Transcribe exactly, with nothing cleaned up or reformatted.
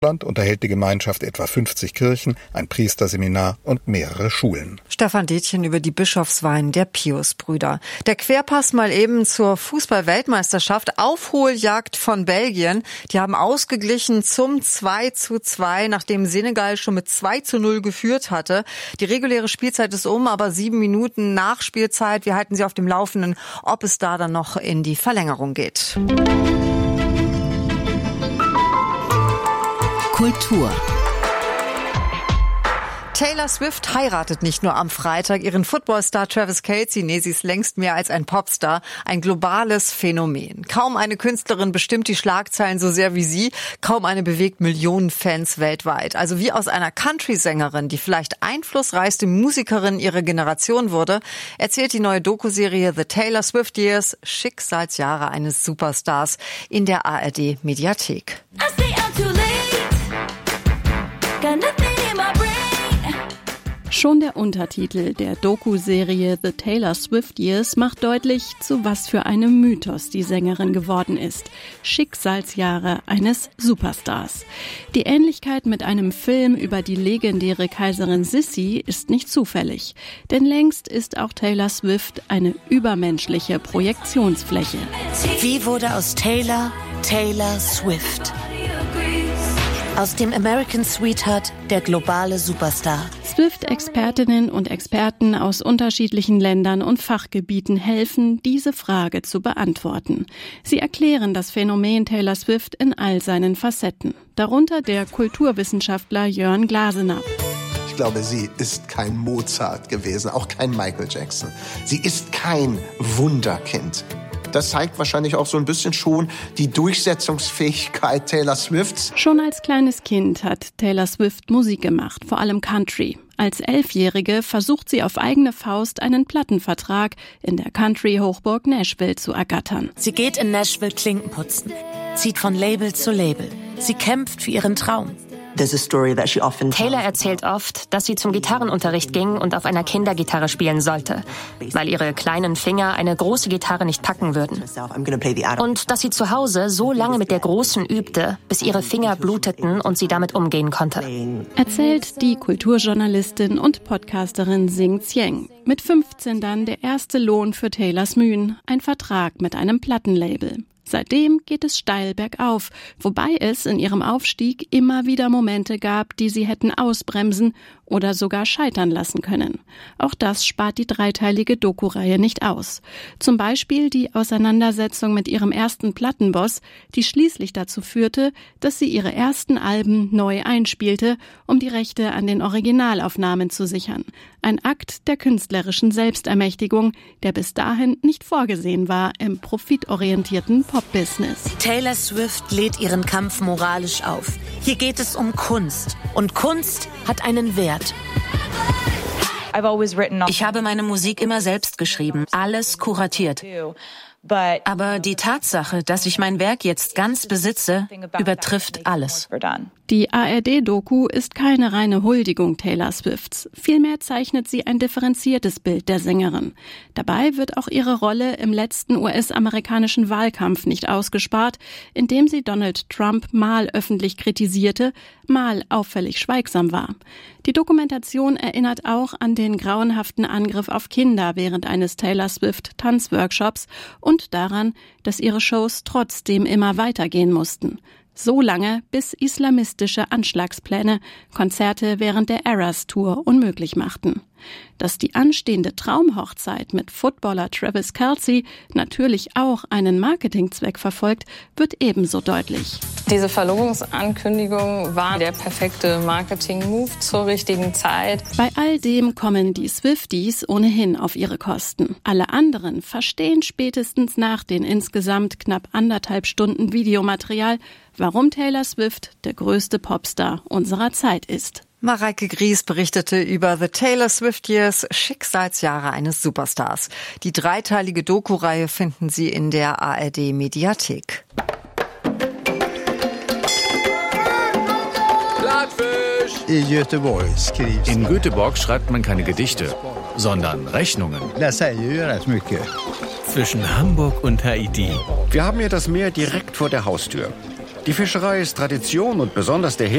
unterhält die Gemeinschaft etwa fünfzig Kirchen, ein Priesterseminar und mehrere Schulen. Stefan Detjen über die Bischofsweihen der Piusbrüder. Der Querpass mal eben zur Fußball-Weltmeisterschaft. Aufholjagd von Belgien. Die haben ausgeglichen zum zwei zu zwei, nachdem Senegal schon mit zwei zu null geführt hatte. Die reguläre Spielzeit ist um, aber sieben Minuten Nachspielzeit. Wir halten Sie auf dem Laufenden, ob es da dann noch in die Verlängerung geht. Kultur. Taylor Swift heiratet nicht nur am Freitag ihren Footballstar Travis Kelce. Nee, sie ist längst mehr als ein Popstar. Ein globales Phänomen. Kaum eine Künstlerin bestimmt die Schlagzeilen so sehr wie sie. Kaum eine bewegt Millionen Fans weltweit. Also wie aus einer Country-Sängerin, die vielleicht einflussreichste Musikerin ihrer Generation wurde, erzählt die neue Doku-Serie The Taylor Swift Years, Schicksalsjahre eines Superstars, in der A R D-Mediathek. Schon der Untertitel der Doku-Serie The Taylor Swift Years macht deutlich, zu was für einem Mythos die Sängerin geworden ist. Schicksalsjahre eines Superstars. Die Ähnlichkeit mit einem Film über die legendäre Kaiserin Sissi ist nicht zufällig. Denn längst ist auch Taylor Swift eine übermenschliche Projektionsfläche. Wie wurde aus Taylor Taylor Swift? Aus dem American Sweetheart der globale Superstar. Swift-Expertinnen und Experten aus unterschiedlichen Ländern und Fachgebieten helfen, diese Frage zu beantworten. Sie erklären das Phänomen Taylor Swift in all seinen Facetten. Darunter der Kulturwissenschaftler Jörn Glasenapp. Ich glaube, sie ist kein Mozart gewesen, auch kein Michael Jackson. Sie ist kein Wunderkind. Das zeigt wahrscheinlich auch so ein bisschen schon die Durchsetzungsfähigkeit Taylor Swifts. Schon als kleines Kind hat Taylor Swift Musik gemacht, vor allem Country. Als Elfjährige versucht sie auf eigene Faust einen Plattenvertrag in der Country-Hochburg Nashville zu ergattern. Sie geht in Nashville Klinken putzen, zieht von Label zu Label. Sie kämpft für ihren Traum. Taylor erzählt oft, dass sie zum Gitarrenunterricht ging und auf einer Kindergitarre spielen sollte, weil ihre kleinen Finger eine große Gitarre nicht packen würden. Und dass sie zu Hause so lange mit der Großen übte, bis ihre Finger bluteten und sie damit umgehen konnte. Erzählt die Kulturjournalistin und Podcasterin Sing Tsieng. Mit fünfzehn dann der erste Lohn für Taylors Mühen, ein Vertrag mit einem Plattenlabel. Seitdem geht es steil bergauf, wobei es in ihrem Aufstieg immer wieder Momente gab, die sie hätten ausbremsen oder sogar scheitern lassen können. Auch das spart die dreiteilige Doku-Reihe nicht aus. Zum Beispiel die Auseinandersetzung mit ihrem ersten Plattenboss, die schließlich dazu führte, dass sie ihre ersten Alben neu einspielte, um die Rechte an den Originalaufnahmen zu sichern. Ein Akt der künstlerischen Selbstermächtigung, der bis dahin nicht vorgesehen war im profitorientierten Pop-Business. Taylor Swift lädt ihren Kampf moralisch auf. Hier geht es um Kunst. Und Kunst hat einen Wert. Ich habe meine Musik immer selbst geschrieben, alles kuratiert. Aber die Tatsache, dass ich mein Werk jetzt ganz besitze, übertrifft alles. Die A R D-Doku ist keine reine Huldigung Taylor Swifts. Vielmehr zeichnet sie ein differenziertes Bild der Sängerin. Dabei wird auch ihre Rolle im letzten U S-amerikanischen Wahlkampf nicht ausgespart, indem sie Donald Trump mal öffentlich kritisierte, mal auffällig schweigsam war. Die Dokumentation erinnert auch an den grauenhaften Angriff auf Kinder während eines Taylor Swift-Tanzworkshops und daran, dass ihre Shows trotzdem immer weitergehen mussten. So lange, bis islamistische Anschlagspläne Konzerte während der Eras Tour unmöglich machten. Dass die anstehende Traumhochzeit mit Footballer Travis Kelce natürlich auch einen Marketingzweck verfolgt, wird ebenso deutlich. Diese Verlobungsankündigung war der perfekte Marketing-Move zur richtigen Zeit. Bei all dem kommen die Swifties ohnehin auf ihre Kosten. Alle anderen verstehen spätestens nach den insgesamt knapp anderthalb Stunden Videomaterial, warum Taylor Swift der größte Popstar unserer Zeit ist. Mareike Gries berichtete über The Taylor Swift Years, Schicksalsjahre eines Superstars. Die dreiteilige Doku-Reihe finden Sie in der A R D-Mediathek. In Göteborg schreibt man keine Gedichte, sondern Rechnungen. Zwischen Hamburg und Haiti. Wir haben hier das Meer direkt vor der Haustür. Die Fischerei ist Tradition und besonders der